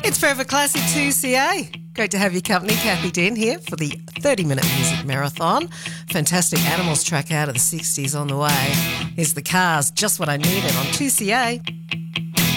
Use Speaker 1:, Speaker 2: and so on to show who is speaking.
Speaker 1: It's Forever Classic 2CA. Great to have your company. Kathy Den here for the 30-minute music marathon. Fantastic Animals track out of the 60s on the way. Here's The Cars, Just What I Needed on 2CA.